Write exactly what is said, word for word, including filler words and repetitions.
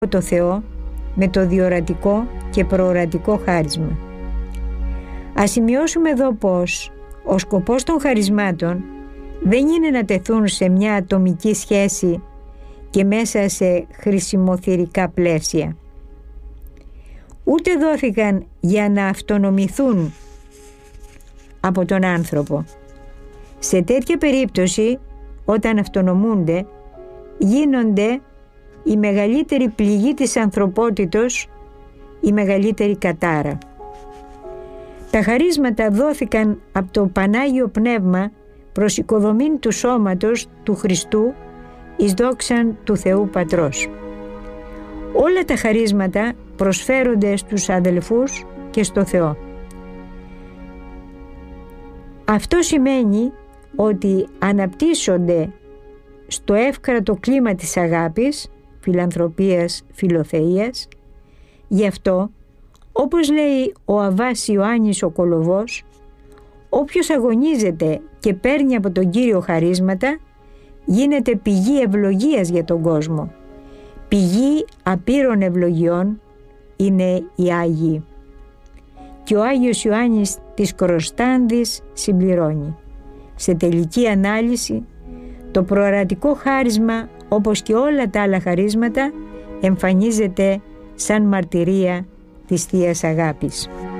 το Θεό με το διορατικό και προορατικό χάρισμα. Ας σημειώσουμε εδώ πως ο σκοπός των χαρισμάτων δεν είναι να τεθούν σε μια ατομική σχέση και μέσα σε χρησιμοθυρικά πλαίσια. Ούτε δόθηκαν για να αυτονομηθούν από τον άνθρωπο. Σε τέτοια περίπτωση, όταν αυτονομούνται, γίνονται η μεγαλύτερη πληγή της ανθρωπότητος, η μεγαλύτερη κατάρα. Τα χαρίσματα δόθηκαν από το Πανάγιο Πνεύμα προς οικοδομήν του σώματος του Χριστού εις δόξαν του Θεού Πατρός. Όλα τα χαρίσματα προσφέρονται στους αδελφούς και στο Θεό. Αυτό σημαίνει ότι αναπτύσσονται στο εύκρατο κλίμα της αγάπης, φιλανθρωπίας, φιλοθείας. Γι' αυτό, όπως λέει ο Αββάς Ιωάννης ο Κολοβός, όποιος αγωνίζεται και παίρνει από τον Κύριο χαρίσματα, γίνεται πηγή ευλογίας για τον κόσμο. Πηγή απείρων ευλογιών είναι οι Άγιοι. Και ο Άγιος Ιωάννης της Κροστάνδης συμπληρώνει: σε τελική ανάλυση, το προορατικό χάρισμα, όπως και όλα τα άλλα χαρίσματα, εμφανίζεται σαν μαρτυρία της Θείας Αγάπης.